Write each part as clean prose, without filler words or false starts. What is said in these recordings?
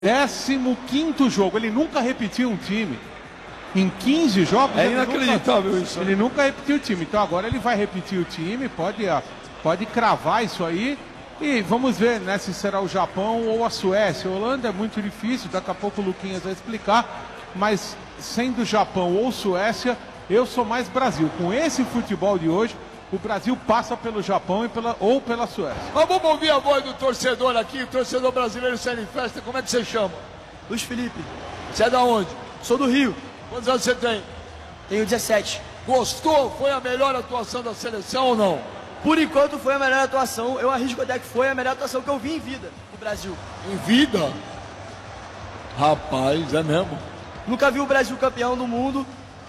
15º jogo, ele nunca repetiu um time. Em 15 jogos... É inacreditável isso. Ele nunca repetiu o time. Então agora ele vai repetir o time, pode cravar isso aí. E vamos ver, né, se será o Japão ou a Suécia. A Holanda é muito difícil, daqui a pouco o Luquinhas vai explicar. Mas sendo Japão ou Suécia, eu sou mais Brasil. Com esse futebol de hoje, o Brasil passa pelo Japão ou pela Suécia. Mas vamos ouvir a voz do torcedor aqui, o torcedor brasileiro saindo em festa. Como é que você chama? Luiz Felipe. Você é da onde? Sou do Rio. Quantos anos você tem? Tenho 17. Gostou? Foi a melhor atuação da seleção ou não? Por enquanto foi a melhor atuação. Eu arrisco até que foi a melhor atuação que eu vi em vida no Brasil. Em vida? Rapaz, é mesmo? Nunca vi o Brasil campeão do mundo.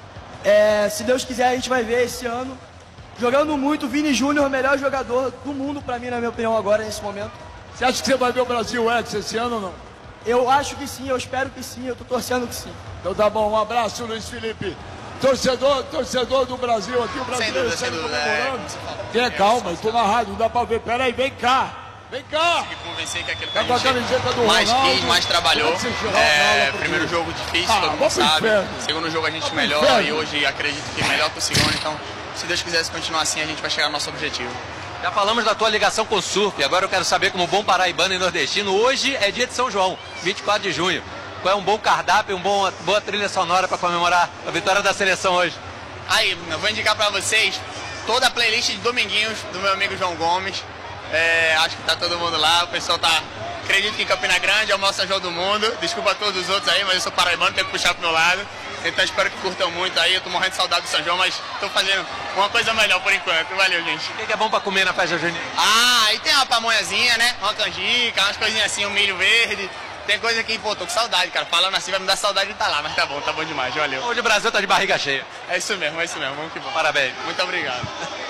Se Deus quiser, a gente vai ver esse ano. Jogando muito, Vini Júnior, o melhor jogador do mundo pra mim, na minha opinião, agora, nesse momento. Você acha que você vai ver o Brasil X esse ano ou não? Eu acho que sim, eu espero que sim, eu tô torcendo que sim. Então tá bom, um abraço, Luiz Felipe. Torcedor do Brasil aqui, o brasileiro sempre comemorando. Tenha calma, eu tô na rádio, não dá pra ver. Pera aí, vem cá. Vem cá! Consegui convencer que aquele tá com a camiseta do mais Ronaldo, quis, mais trabalhou. Primeiro jogo difícil, todo mundo sabe. Segundo jogo a gente melhor e hoje acredito que melhor que o segundo. Então, se Deus quiser, se continuar assim, a gente vai chegar no nosso objetivo. Já falamos da tua ligação com o surf, agora eu quero saber, como bom paraibano e nordestino, hoje é dia de São João, 24 de junho. Qual é um bom cardápio, boa trilha sonora para comemorar a vitória da seleção hoje? Aí, eu vou indicar para vocês toda a playlist de Dominguinhos do meu amigo João Gomes. Acho que tá todo mundo lá, o pessoal tá... Acredito que em Campina Grande é o maior São João do mundo. Desculpa a todos os outros aí, mas eu sou paraibano, tenho que puxar pro meu lado. Então espero que curtam muito aí, eu tô morrendo de saudade do São João, mas tô fazendo uma coisa melhor por enquanto. Valeu, gente. O que é bom pra comer na festa junina? Aí tem uma pamonhazinha, né? Uma canjica, umas coisinhas assim, um milho verde. Tem coisa que, pô, tô com saudade, cara. Falando assim vai me dar saudade de estar lá, mas tá bom demais, valeu. Hoje o Brasil tá de barriga cheia. É isso mesmo, vamos que vamos. Parabéns. Muito obrigado.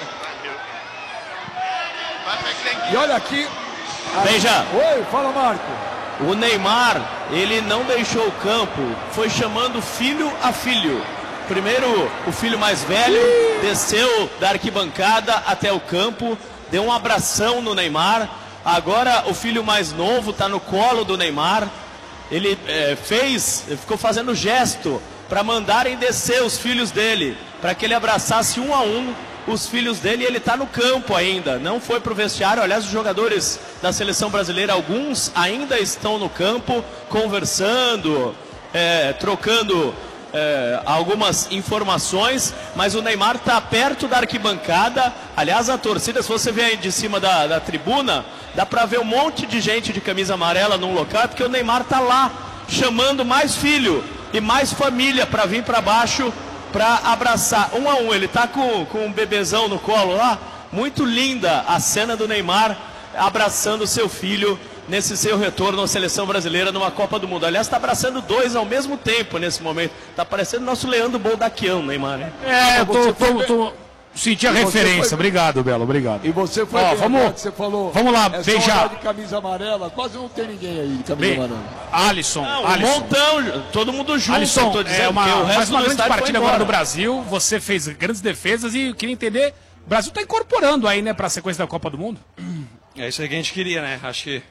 E olha aqui. Veja. Oi, fala, Marco. O Neymar, ele não deixou o campo, foi chamando filho a filho. Primeiro, o filho mais velho desceu da arquibancada até o campo, deu um abração no Neymar. Agora o filho mais novo está no colo do Neymar. Ele ficou fazendo gesto para mandarem descer os filhos dele, para que ele abraçasse um a um os filhos dele, e ele está no campo ainda, não foi para o vestiário. Aliás, os jogadores da seleção brasileira, alguns ainda estão no campo, conversando, trocando algumas informações, mas o Neymar está perto da arquibancada. Aliás, a torcida, se você ver aí de cima da tribuna, dá para ver um monte de gente de camisa amarela num local, porque o Neymar está lá, chamando mais filho e mais família para vir para baixo, para abraçar um a um. Ele está com um bebezão no colo lá. Muito linda a cena do Neymar abraçando seu filho nesse seu retorno à seleção brasileira numa Copa do Mundo. Aliás, está abraçando dois ao mesmo tempo nesse momento. Está parecendo nosso Leandro Boldaquian, Neymar, né? Senti a referência. Obrigado, Belo, obrigado. E você foi vamos, que você falou. Vamos lá, beijar. De camisa amarela, quase não tem ninguém aí de camisa amarela. Alisson. Um montão, todo mundo junto. Alisson, mais uma grande partida agora do Brasil. Você fez grandes defesas e eu queria entender. O Brasil está incorporando aí, né, para a sequência da Copa do Mundo? É isso aí que a gente queria, né? Acho que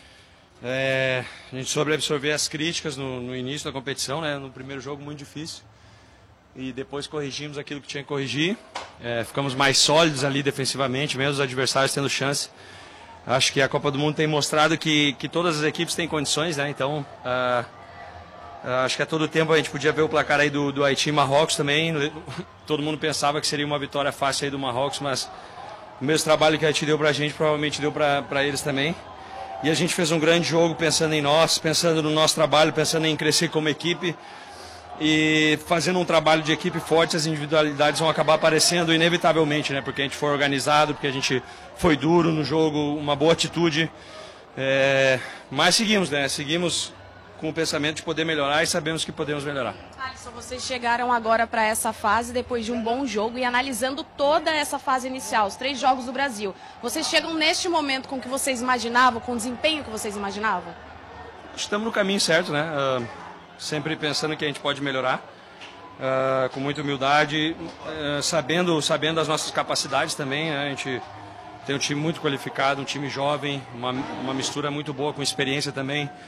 a gente soube absorver as críticas no início da competição, né? No primeiro jogo muito difícil. E depois corrigimos aquilo que tinha que corrigir. Ficamos mais sólidos ali defensivamente, mesmo os adversários tendo chance. Acho que a Copa do Mundo tem mostrado que todas as equipes têm condições, né? Então, acho que a todo tempo a gente podia ver o placar aí do Haiti e Marrocos também. Todo mundo pensava que seria uma vitória fácil aí do Marrocos, mas o mesmo trabalho que a Haiti deu pra gente, provavelmente deu pra eles também. E a gente fez um grande jogo pensando em nós, pensando no nosso trabalho, pensando em crescer como equipe. E fazendo um trabalho de equipe forte, as individualidades vão acabar aparecendo inevitavelmente, né? Porque a gente foi organizado, porque a gente foi duro no jogo, uma boa atitude. Mas seguimos, né? Seguimos com o pensamento de poder melhorar e sabemos que podemos melhorar. Alisson, vocês chegaram agora para essa fase depois de um bom jogo e analisando toda essa fase inicial, os 3 jogos do Brasil. Vocês chegam neste momento com o que vocês imaginavam, com o desempenho que vocês imaginavam? Estamos no caminho certo, né? Sempre pensando que a gente pode melhorar, com muita humildade, sabendo as nossas capacidades também, né? A gente tem um time muito qualificado, um time jovem, uma mistura muito boa com experiência também.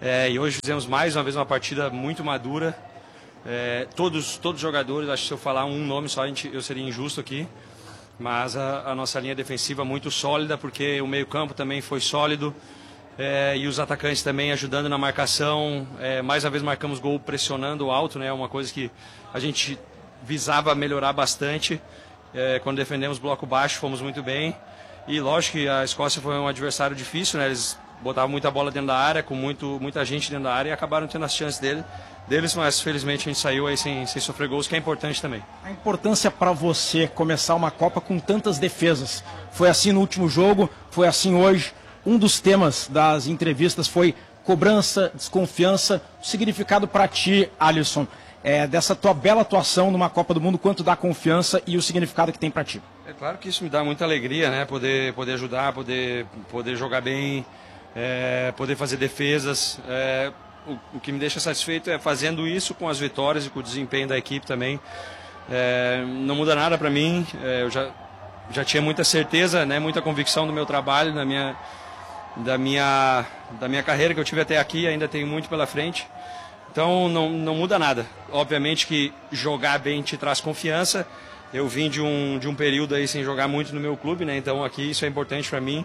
E hoje fizemos mais uma vez uma partida muito madura. Todos os jogadores, acho que se eu falar um nome só eu seria injusto aqui, mas a nossa linha defensiva muito sólida, porque o meio-campo também foi sólido, e os atacantes também ajudando na marcação. Mais uma vez marcamos gol pressionando alto, né? Uma coisa que a gente visava melhorar bastante. Quando defendemos bloco baixo fomos muito bem, e lógico que a Escócia foi um adversário difícil, né? Eles botavam muita bola dentro da área, com muita gente dentro da área, e acabaram tendo as chances deles, mas felizmente a gente saiu aí sem sofrer gols, que é importante também. A importância para você começar uma Copa com tantas defesas, foi assim no último jogo, foi assim hoje. Um dos temas das entrevistas foi cobrança, desconfiança. O significado para ti, Alisson, dessa tua bela atuação numa Copa do Mundo, quanto dá confiança e o significado que tem para ti? É claro que isso me dá muita alegria, né? Poder ajudar, poder jogar bem, poder fazer defesas. O que me deixa satisfeito é fazendo isso com as vitórias e com o desempenho da equipe também. Não muda nada para mim. Eu já tinha muita certeza, né? Muita convicção do meu trabalho, da minha carreira que eu tive até aqui. Ainda tenho muito pela frente. Então não muda nada. Obviamente que jogar bem te traz confiança. Eu vim de um período aí sem jogar muito no meu clube, né? Então aqui isso é importante para mim.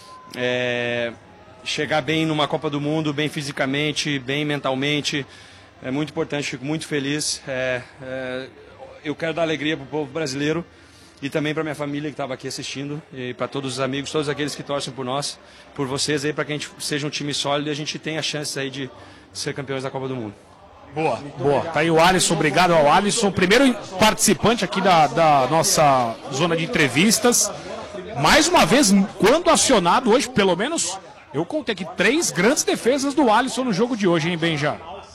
Chegar bem numa Copa do Mundo, bem fisicamente, bem mentalmente, é muito importante, fico muito feliz. Eu quero dar alegria para o povo brasileiro e também para minha família que estava aqui assistindo, e para todos os amigos, todos aqueles que torcem por nós, por vocês aí, para que a gente seja um time sólido e a gente tenha chances aí de ser campeões da Copa do Mundo. Boa. Tá aí o Alisson, obrigado ao Alisson, primeiro participante aqui da nossa zona de entrevistas. Mais uma vez, quando acionado hoje, pelo menos, eu contei aqui 3 grandes defesas do Alisson no jogo de hoje, hein, Benja?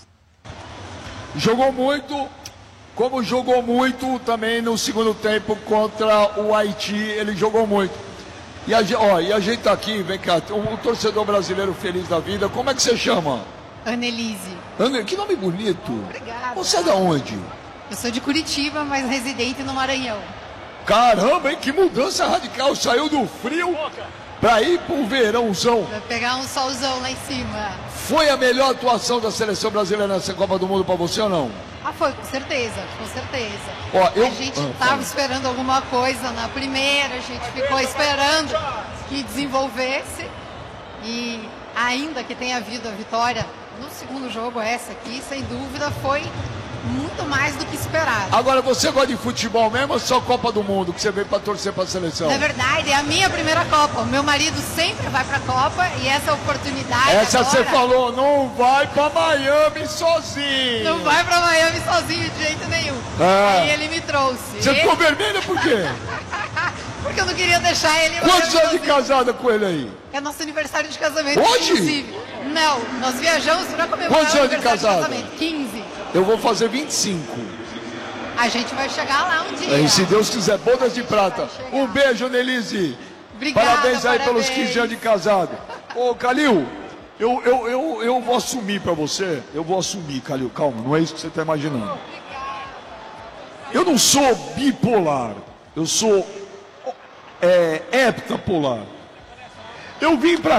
Jogou muito, como jogou muito também no segundo tempo contra o Haiti, ele jogou muito. E a gente tá aqui, vem cá, um torcedor brasileiro feliz da vida. Como é que você chama? Annelise. Que nome bonito. Obrigada. Você é da onde? Eu sou de Curitiba, mas residente no Maranhão. Caramba, hein? Que mudança radical. Saiu do frio para ir pro verãozão. Vai pegar um solzão lá em cima. Foi a melhor atuação da seleção brasileira nessa Copa do Mundo para você ou não? Foi, com certeza. A gente estava esperando alguma coisa na primeira, a gente ficou esperando que desenvolvesse, e ainda que tenha havido a vitória no segundo jogo, essa aqui, sem dúvida, foi muito mais do que esperado. Agora, você gosta de futebol mesmo ou só Copa do Mundo, que você veio para torcer para a seleção? Na verdade, é a minha primeira Copa. O meu marido sempre vai para a Copa, e essa oportunidade Essa agora... você falou, não vai para Miami sozinho. Não vai para Miami sozinho de jeito nenhum. Aí ele me trouxe. Você ficou vermelha por quê? Porque eu não queria deixar ele... Quantos anos de casada com ele aí? É nosso aniversário de casamento. Hoje? Inclusive. Não, nós viajamos para comemorar Quantos o anos de aniversário casada? de casamento. 15. Eu vou fazer 25. A gente vai chegar lá um dia. E se Deus quiser, bodas de prata. Um beijo, Annelise. Obrigada, Parabéns aí pelos 15 anos de casado. Ô, Calil, eu vou assumir pra você. Eu vou assumir, Calil. Calma, não é isso que você tá imaginando. Eu não sou bipolar. Eu sou heptapolar. Eu vim pra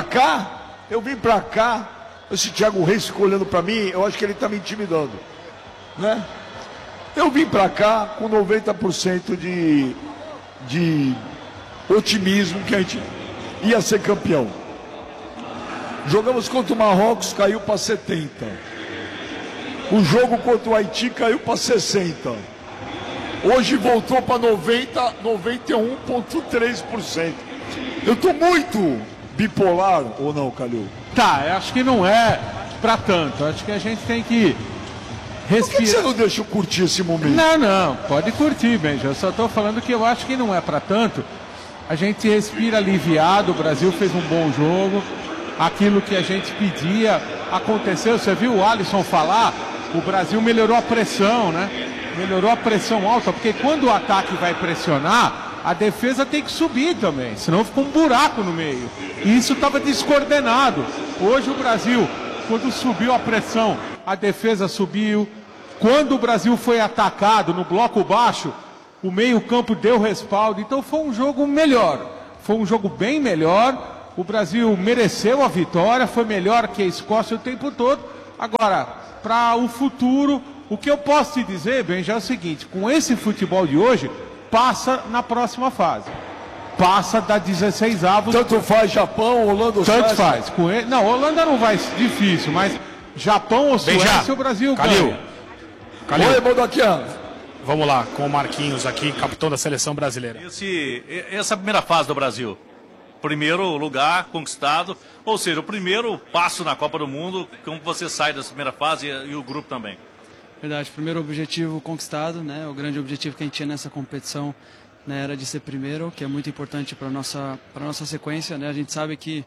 cá. Esse Thiago Reis ficou olhando pra mim. Eu acho que ele tá me intimidando, né? Eu vim pra cá com 90% de otimismo que a gente ia ser campeão. Jogamos contra o Marrocos, caiu para 70. O jogo contra o Haiti caiu para 60. Hoje voltou para 91,3%. Eu tô muito bipolar ou não, Calil? Tá, eu acho que não é pra tanto. Acho que a gente tem que respirar. Por que você não deixa eu curtir esse momento? Não, pode curtir, Benja. Eu só tô falando que eu acho que não é pra tanto. A gente respira aliviado, o Brasil fez um bom jogo. Aquilo que a gente pedia aconteceu. Você viu o Alisson falar? O Brasil melhorou a pressão, né? Melhorou a pressão alta, porque quando o ataque vai pressionar, a defesa tem que subir também, senão fica um buraco no meio. E isso estava descoordenado. Hoje o Brasil, quando subiu a pressão, a defesa subiu. Quando o Brasil foi atacado no bloco baixo, o meio-campo deu respaldo. Então foi um jogo melhor. Foi um jogo bem melhor. O Brasil mereceu a vitória, foi melhor que a Escócia o tempo todo. Agora, para o futuro, o que eu posso te dizer, Benja, é o seguinte: com esse futebol de hoje, passa na próxima fase. Passa da 16avos. Tanto faz Japão, Holanda ou Suécia? Tanto faz. Com ele... Não, Holanda não vai difícil, mas Japão ou Suécia, o Brasil ganha. Calil. Oi, Bodoquiano. Vamos lá, com o Marquinhos aqui, capitão da seleção brasileira. Essa primeira fase do Brasil, primeiro lugar conquistado, ou seja, o primeiro passo na Copa do Mundo, como você sai dessa primeira fase e o grupo também. Verdade, primeiro objetivo conquistado, né? O grande objetivo que a gente tinha nessa competição, né, era de ser primeiro, que é muito importante para nossa sequência, né? A gente sabe que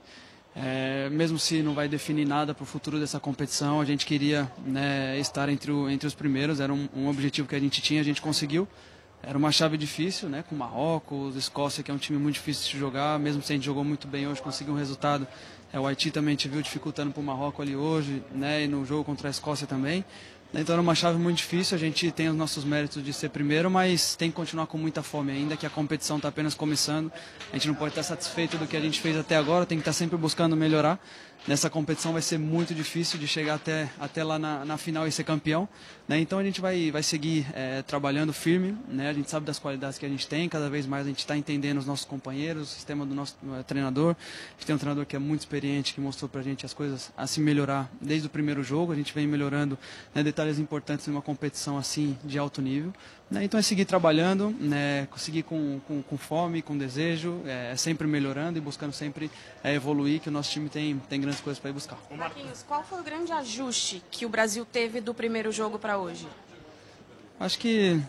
mesmo se não vai definir nada para o futuro dessa competição, a gente queria, né, estar entre os primeiros, era um objetivo que a gente tinha, a gente conseguiu. Era uma chave difícil, né, com Marrocos, Escócia, que é um time muito difícil de jogar, mesmo se a gente jogou muito bem hoje, conseguiu um resultado. O Haiti também a gente viu dificultando para o Marrocos ali hoje, né, e no jogo contra a Escócia também. Então era uma chave muito difícil, a gente tem os nossos méritos de ser primeiro, mas tem que continuar com muita fome ainda, que a competição está apenas começando. A gente não pode estar satisfeito do que a gente fez até agora, tem que estar sempre buscando melhorar. Nessa competição vai ser muito difícil de chegar até lá na final e ser campeão, né? Então a gente vai seguir trabalhando firme, né? A gente sabe das qualidades que a gente tem, cada vez mais a gente está entendendo os nossos companheiros, o sistema do nosso treinador. A gente tem um treinador que é muito experiente, que mostrou pra gente as coisas a se melhorar desde o primeiro jogo. A gente vem melhorando, né, detalhes importantes numa competição assim de alto nível, né? Então é seguir trabalhando, né, seguir com fome, com desejo, sempre melhorando e buscando sempre evoluir, que o nosso time tem grandes coisas para ir buscar. Marquinhos, qual foi o grande ajuste que o Brasil teve do primeiro jogo para hoje? Acho que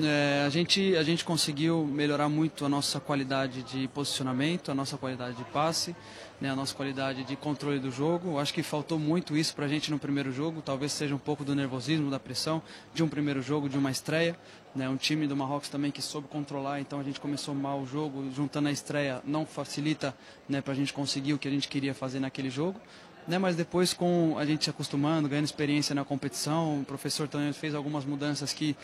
a gente conseguiu melhorar muito a nossa qualidade de posicionamento, a nossa qualidade de passe, né, a nossa qualidade de controle do jogo. Acho que faltou muito isso para a gente no primeiro jogo, talvez seja um pouco do nervosismo, da pressão de um primeiro jogo, de uma estreia. Né, um time do Marrocos também que soube controlar, então a gente começou mal o jogo, juntando a estreia não facilita, né, para a gente conseguir o que a gente queria fazer naquele jogo. Né, mas depois, com a gente se acostumando, ganhando experiência na competição, o professor também fez algumas mudanças que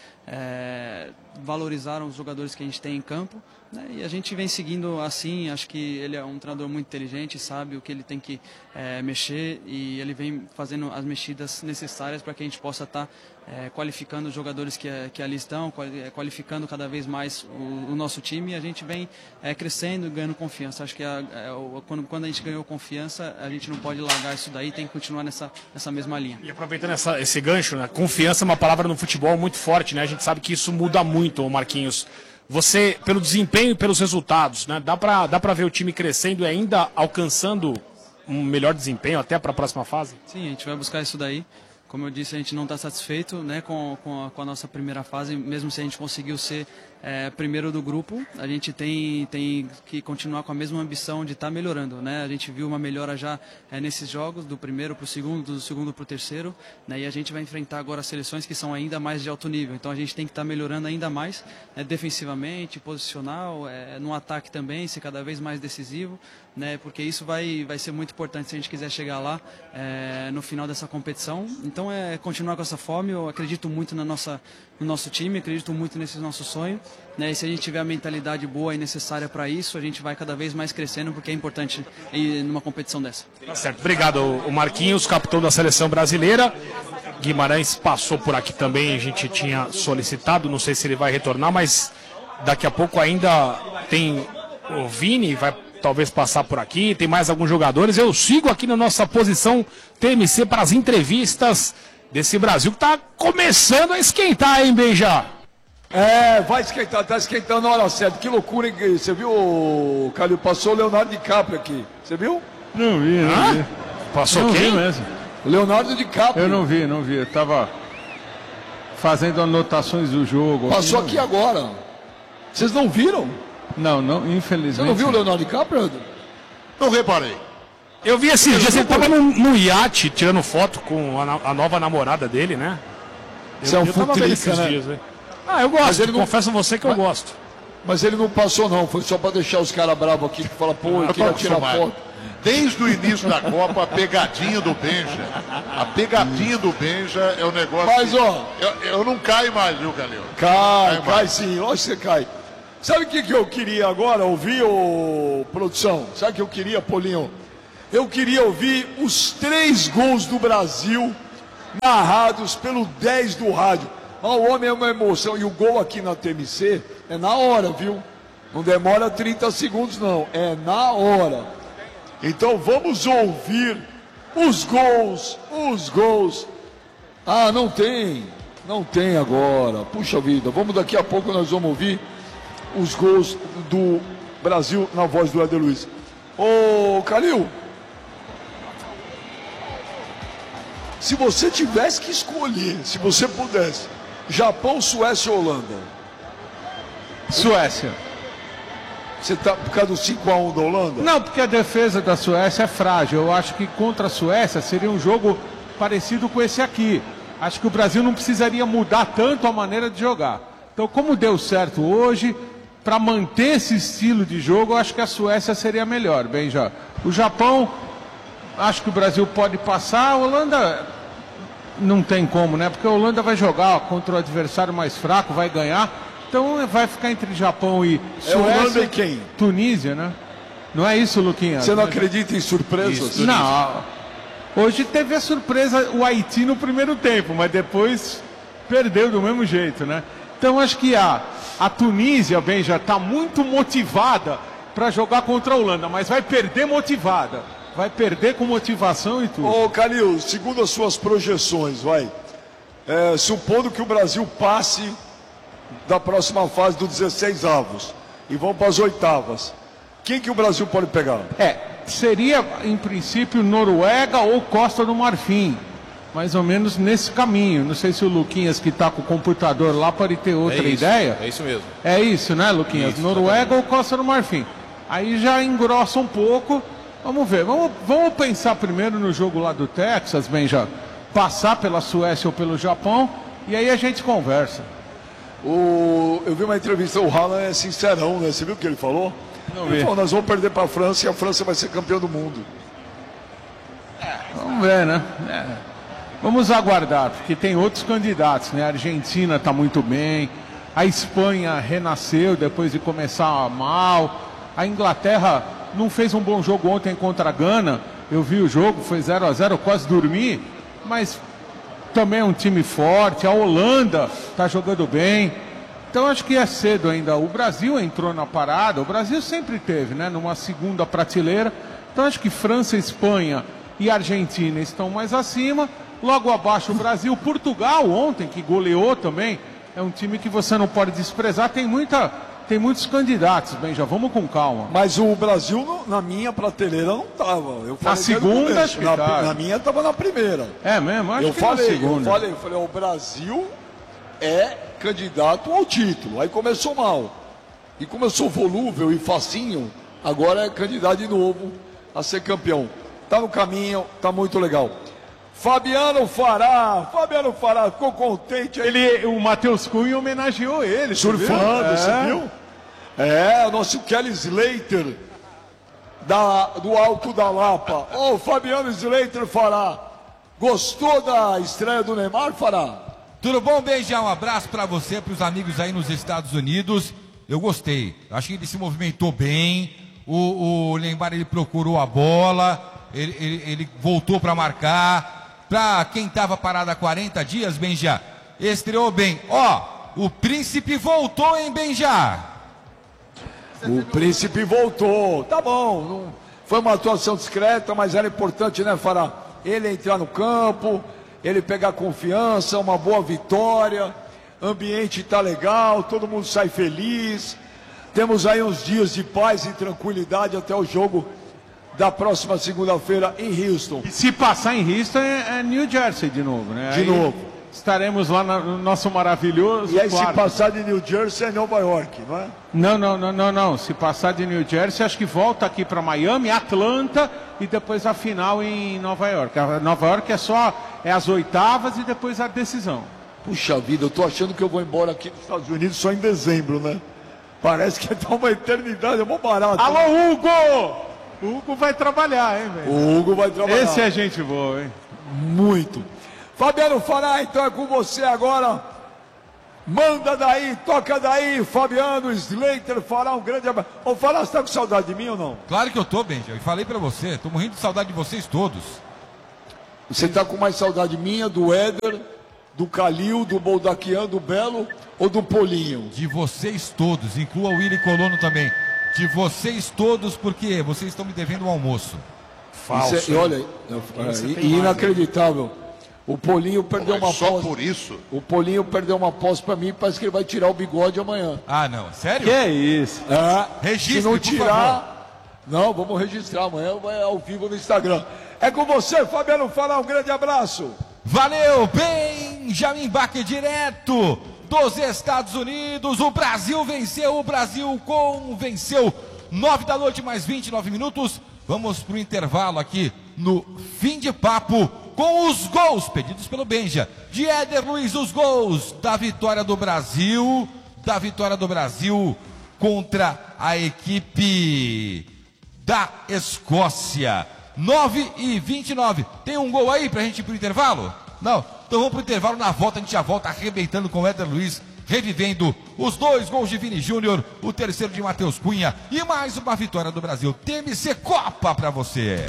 valorizaram os jogadores que a gente tem em campo, né, e a gente vem seguindo assim. Acho que ele é um treinador muito inteligente, sabe o que ele tem que mexer, e ele vem fazendo as mexidas necessárias para que a gente possa estar qualificando os jogadores que ali estão, qualificando cada vez mais o nosso time, e a gente vem crescendo e ganhando confiança. Acho que quando a gente ganhou confiança, a gente não pode largar isso daí, tem que continuar nessa mesma linha. E aproveitando esse gancho, né, confiança é uma palavra no futebol muito forte, né? A gente sabe que isso muda muito, Marquinhos. Você, pelo desempenho e pelos resultados, né, dá pra ver o time crescendo e ainda alcançando um melhor desempenho até para a próxima fase? Sim, a gente vai buscar isso daí. Como eu disse, a gente não está satisfeito, né, com a nossa primeira fase, mesmo se a gente conseguiu ser primeiro do grupo. A gente tem que continuar com a mesma ambição de estar melhorando, né? A gente viu uma melhora já nesses jogos, do primeiro para o segundo, do segundo para o terceiro, né? E a gente vai enfrentar agora seleções que são ainda mais de alto nível. Então a gente tem que estar melhorando ainda mais, defensivamente, posicional, no ataque também, ser cada vez mais decisivo, né? Porque isso vai ser muito importante se a gente quiser chegar lá no final dessa competição. Então continuar com essa fome. Eu acredito muito no nosso time, acredito muito nesse nosso sonho, né? E se a gente tiver a mentalidade boa e necessária para isso, a gente vai cada vez mais crescendo, porque é importante ir numa competição dessa. Tá certo. Obrigado, o Marquinhos, capitão da seleção brasileira. Guimarães passou por aqui também, a gente tinha solicitado, não sei se ele vai retornar, mas daqui a pouco ainda tem o Vini, vai talvez passar por aqui, tem mais alguns jogadores. Eu sigo aqui na nossa posição TMC para as entrevistas desse Brasil que está começando a esquentar, hein, Benja? Vai esquentar, tá esquentando na hora certa. Que loucura, hein? Você viu, Calil? Passou o Leonardo DiCaprio aqui. Você viu? Não vi, não vi. Passou não quem? Vi mesmo. Leonardo DiCaprio. Eu não vi. Eu tava fazendo anotações do jogo. Passou aqui agora. Vocês não viram? Não, infelizmente. Você não viu o Leonardo DiCaprio? Não reparei. Eu vi esses dias, ele tava no iate tirando foto com a nova namorada dele, né? Você é um futrica, né? Dias, né? Eu gosto, confesso a você que eu gosto. Mas ele não passou não, foi só para deixar os caras bravos aqui que falam, pô, eu queria tirar foto. Desde o início da Copa, a pegadinha do Benja. A pegadinha do Benja é o negócio. Mas, ó. Eu não caio mais, viu, Calil? Cai sim, lógico que você cai. Sabe o que eu queria agora ouvir, ô produção? Sabe o que eu queria, Paulinho? Eu queria ouvir os 3 gols do Brasil narrados pelo 10 do rádio. Mas o homem é uma emoção. E o gol aqui na TMC é na hora, viu? Não demora 30 segundos, não. É na hora. Então vamos ouvir os gols. Ah, não tem. Não tem agora. Puxa vida. Vamos daqui a pouco, nós vamos ouvir os gols do Brasil na voz do Éder Luiz. Ô, Calil, se você tivesse que escolher, se você pudesse, Japão, Suécia ou Holanda? Suécia. Você tá por causa do 5-1 da Holanda? Não, porque a defesa da Suécia é frágil. Eu acho que contra a Suécia seria um jogo parecido com esse aqui. Acho que o Brasil não precisaria mudar tanto a maneira de jogar. Então, como deu certo hoje, para manter esse estilo de jogo, eu acho que a Suécia seria melhor. Bem, já. O Japão, acho que o Brasil pode passar. A Holanda não tem como, né? Porque a Holanda vai jogar contra o adversário mais fraco, vai ganhar. Então vai ficar entre Japão e Suécia. Holanda e quem? Tunísia, né? Não é isso, Luquinha? Você não acredita em surpresas? Isso, não. Hoje teve a surpresa, o Haiti no primeiro tempo, mas depois perdeu do mesmo jeito, né? Então acho que a Tunísia, bem, já está muito motivada para jogar contra a Holanda, mas vai perder motivada. Vai perder com motivação e tudo. Ô, Calil, segundo as suas projeções, supondo que o Brasil passe da próxima fase dos 16 avos e vão para as oitavas, quem que o Brasil pode pegar? Seria, em princípio, Noruega ou Costa do Marfim. Mais ou menos nesse caminho. Não sei se o Luquinhas, que está com o computador lá, pode ter outra ideia. É isso mesmo. É isso, né, Luquinhas? Isso, Noruega ou Costa do Marfim. Aí já engrossa um pouco. Vamos ver. Vamos pensar primeiro no jogo lá do Texas, bem, já passar pela Suécia ou pelo Japão, e aí a gente conversa. Eu vi uma entrevista, o Haaland é sincerão, né? Você viu o que ele falou? Ele falou, nós vamos perder para a França e a França vai ser campeã do mundo. Vamos ver, né? Vamos aguardar, porque tem outros candidatos, né? A Argentina está muito bem, a Espanha renasceu depois de começar mal, a Inglaterra não fez um bom jogo ontem contra a Gana, eu vi o jogo, foi 0-0, quase dormi, mas também é um time forte, a Holanda está jogando bem, então acho que é cedo ainda. O Brasil entrou na parada, o Brasil sempre teve, né? Numa segunda prateleira, então acho que França, Espanha e Argentina estão mais acima. Logo abaixo o Brasil, Portugal ontem, que goleou também, é um time que você não pode desprezar, tem muitos candidatos, bem, já vamos com calma. Mas o Brasil, na minha prateleira, não estava. Na segunda, acho que na minha estava na primeira. É mesmo? Acho que na segunda. Eu falei, o Brasil é candidato ao título. Aí começou mal. E começou volúvel e facinho, agora é candidato de novo a ser campeão. Está no caminho, está muito legal. Fabiano Fará, ficou contente aí. O Matheus Cunha homenageou ele. Surfando, você viu? O nosso Kelly Slater, do Alto da Lapa. Ô, Fabiano Slater Fará, gostou da estreia do Neymar, Fará? Tudo bom, Benja? Um abraço para você, para os amigos aí nos Estados Unidos. Eu gostei, acho que ele se movimentou bem, o Neymar, ele procurou a bola, ele voltou para marcar. Para quem estava parado há 40 dias, Benja, estreou bem. O Príncipe voltou, hein, Benja? O Príncipe voltou. Tá bom, não foi uma atuação discreta, mas era importante, né, Fará? Ele entrar no campo, ele pegar confiança, uma boa vitória, ambiente tá legal, todo mundo sai feliz. Temos aí uns dias de paz e tranquilidade até o jogo da próxima segunda-feira em Houston. E se passar em Houston é New Jersey de novo, né? De novo. Estaremos lá no nosso maravilhoso E aí quarto. Se passar de New Jersey é Nova York, não é? Não. Se passar de New Jersey, acho que volta aqui para Miami, Atlanta e depois a final em Nova York. Nova York é as oitavas e depois a decisão. Puxa vida, eu tô achando que eu vou embora aqui dos Estados Unidos só em dezembro, né? Parece que tá uma eternidade, é mó barato. Alô, Hugo! O Hugo vai trabalhar, hein, velho? O Hugo vai trabalhar. Esse é gente boa, hein? Muito. Fabiano Fará, então é com você agora. Manda daí, toca daí, Fabiano Slater fará um grande abraço. Ô, Fará, você tá com saudade de mim ou não? Claro que eu tô, Benja. E falei pra você, tô morrendo de saudade de vocês todos. Você tá com mais saudade minha, do Éder, do Calil, do Boldaquian, do Belo ou do Polinho? De vocês todos, inclua o Willy Colono também. De vocês todos, porque vocês estão me devendo um almoço. Falso. Olha, inacreditável. O Polinho perdeu uma só posse. por isso? O Polinho perdeu uma posse pra mim, parece que ele vai tirar o bigode amanhã. Ah, não, sério? Que isso? Registre, se não por tirar, não, vamos registrar amanhã, vai ao vivo no Instagram. É com você, Fabiano Fará, um grande abraço. Valeu, Benjamin Bach, direto dos Estados Unidos. O Brasil venceu, venceu. 9 da noite, mais 29 minutos. Vamos pro intervalo aqui no Fim de Papo com os gols pedidos pelo Benja. De Éder Luiz, os gols da vitória do Brasil. Contra a equipe da Escócia. 9h29. Tem um gol aí pra gente ir pro intervalo? Não? Então vamos pro intervalo. Na volta a gente já volta arrebentando com o Éder Luiz, revivendo os 2 gols de Vini Júnior, o terceiro de Matheus Cunha e mais uma vitória do Brasil. TMC Copa pra você.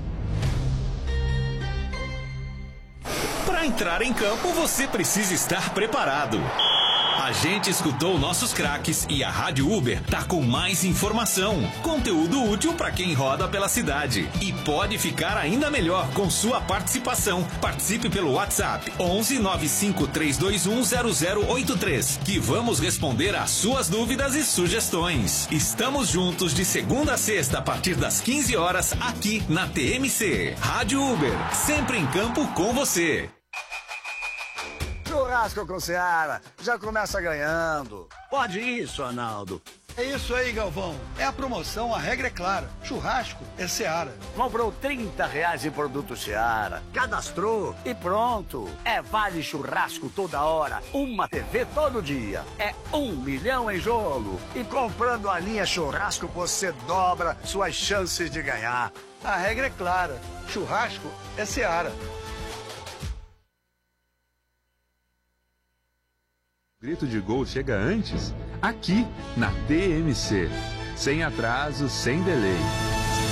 Para entrar em campo, você precisa estar preparado. A gente escutou nossos craques e a Rádio Uber tá com mais informação, conteúdo útil para quem roda pela cidade. E pode ficar ainda melhor com sua participação. Participe pelo WhatsApp 11 95 321 0083, que vamos responder às suas dúvidas e sugestões. Estamos juntos de segunda a sexta a partir das 15 horas aqui na TMC. Rádio Uber, sempre em campo com você. Churrasco com Seara, já começa ganhando. Pode isso, Arnaldo. É isso aí, Galvão. É a promoção, a regra é clara. Churrasco é Seara. Comprou R$30 em produto Seara, cadastrou e pronto. É vale churrasco toda hora, uma TV todo dia. É 1 milhão em jogo. E comprando a linha churrasco, você dobra suas chances de ganhar. A regra é clara. Churrasco é Seara. Grito de gol chega antes, aqui na TMC. Sem atraso, sem delay.